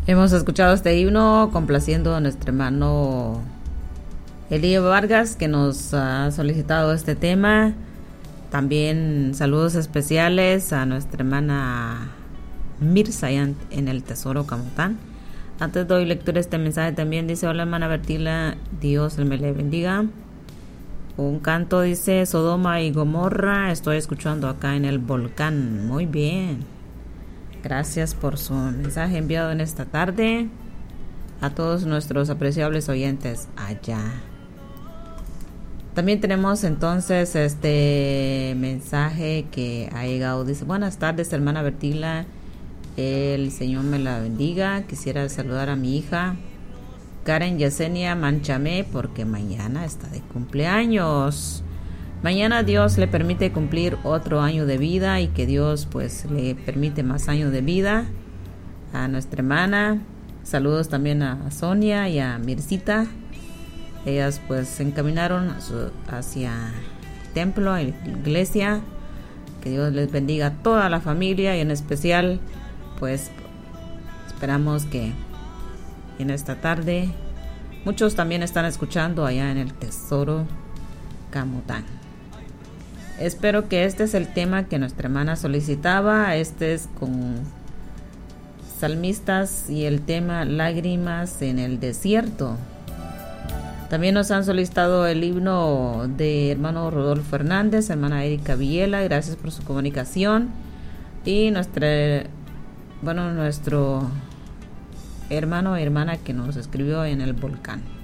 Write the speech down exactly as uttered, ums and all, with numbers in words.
Hemos escuchado este himno complaciendo a nuestro hermano Elías Vargas, que nos ha solicitado este tema. También saludos especiales a nuestra hermana Mirza en el Tesoro Camotán. Antes doy lectura a este mensaje también. Dice: hola hermana Bertila, Dios me le bendiga. Un canto dice: Sodoma y Gomorra, estoy escuchando acá en el volcán. Muy bien, gracias por su mensaje enviado en esta tarde. A todos nuestros apreciables oyentes allá. También tenemos entonces este mensaje que ha llegado. Dice: buenas tardes hermana Bertila, el Señor me la bendiga. Quisiera saludar a mi hija Karen Yesenia Manchamé, porque mañana está de cumpleaños. Mañana Dios le permite cumplir otro año de vida, y que Dios pues le permite más años de vida a nuestra hermana. Saludos también a Sonia y a Mircita. Ellas pues se encaminaron hacia el templo, la iglesia. Que Dios les bendiga a toda la familia, y en especial pues esperamos que en esta tarde muchos también están escuchando allá en el Tesoro Camotán. Espero que este es el tema que nuestra hermana solicitaba. Este es con salmistas y el tema Lágrimas en el desierto. También nos han solicitado el himno de hermano Rodolfo Hernández, hermana Erika Villela, gracias por su comunicación. Y nuestra, bueno, nuestro hermano o hermana que nos escribió en el volcán.